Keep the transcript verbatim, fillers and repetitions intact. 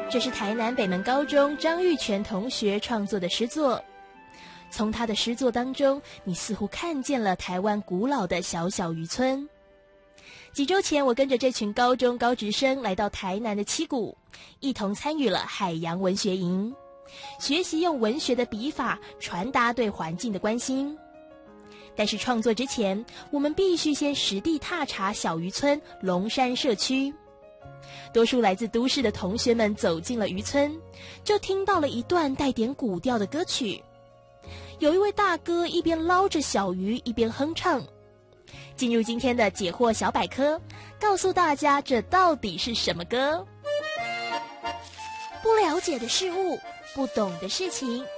这是台南北门高中张玉泉同学创作的诗作。从他的诗作当中，你似乎看见了台湾古老的小小渔村。几周前，我跟着这群高中高职生来到台南的七股，一同参与了海洋文学营，学习用文学的笔法传达对环境的关心。但是创作之前，我们必须先实地踏查小渔村龙山社区。多数来自都市的同学们走进了渔村，就听到了一段带点古调的歌曲。有一位大哥一边捞着小鱼，一边哼唱。进入今天的解惑小百科，告诉大家这到底是什么歌？不了解的事物，不懂的事情，